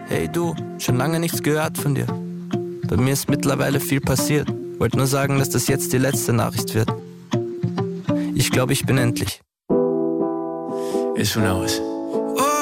Hey du, schon lange nichts gehört von dir. Bei mir ist mittlerweile viel passiert. Wollte nur sagen, dass das jetzt die letzte Nachricht wird. Ich glaube, ich bin endlich. Es una voz.